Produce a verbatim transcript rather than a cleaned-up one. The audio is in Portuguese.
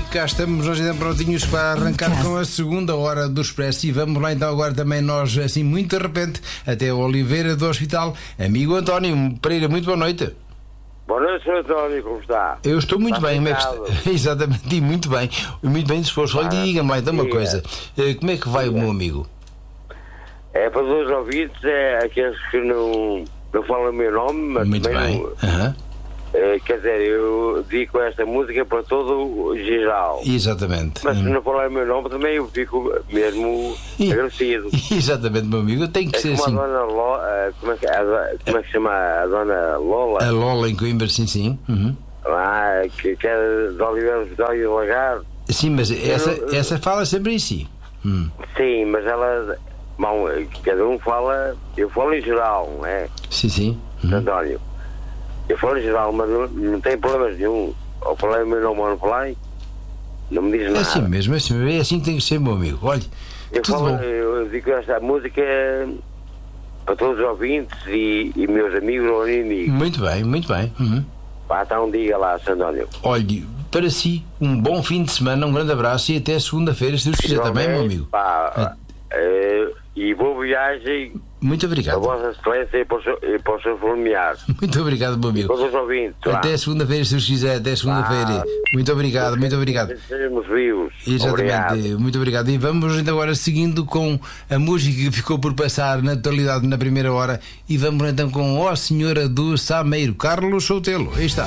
cá estamos nós ainda prontinhos para arrancar com a segunda hora do Expresso. E vamos lá então agora também nós, assim, muito de repente, até o Oliveira do Hospital. Amigo António Pereira, muito boa noite. Boa noite, senhor António, como está? Eu estou muito está bem, mas... exatamente, e muito bem, muito bem disposto. Olha, diga-me lá então uma coisa, como é que vai o meu amigo? É para os ouvintes, é aqueles que não, não falam o meu nome, mas muito também bem. Não, uhum. é, quer dizer, eu digo esta música para todo o geral. Exatamente. Mas se hum. não falar o meu nome também eu fico mesmo e... agradecido. Exatamente, meu amigo, tem que é ser como assim. A dona Lola, como é que, a, como é que se chama a dona Lola? A Lola em Coimbra, sim, sim. Uhum. Ah, que, que é de Oliveira de Lagar. Sim, mas essa, não, essa fala sempre em si. Hum. Sim, mas ela... Bom, cada um fala... Eu falo em geral, não é? Sim, sim. Uhum. António, eu falo em geral, mas não, não tem problemas nenhum. Ou falei o meu nome ou não falei, não me diz nada. É assim mesmo, é assim, é assim que tem que ser, meu amigo. Olha, eu, tudo falo, bom. eu digo esta música para todos os ouvintes e, e meus amigos ou inimigos. Muito bem, muito bem. Uhum. Pá, então diga lá, Sr. António. Olhe, para si, um bom fim de semana, um grande abraço e até segunda-feira, se Deus quiser também, meu amigo. Pá, é, e boa viagem. Muito obrigado. A Vossa Excelência e para o seu, e para o seu familiar. Muito obrigado, meu amigo. Todos os ouvintes. Até lá. segunda-feira, se Deus quiser, até segunda-feira. Muito obrigado, muito obrigado. Sejamos vivos. Exatamente, Obrigado. muito obrigado. E vamos ainda agora seguindo com a música que ficou por passar na totalidade na primeira hora. E vamos então com Ó Senhora do Sameiro, Carlos Soutelo. Aí está.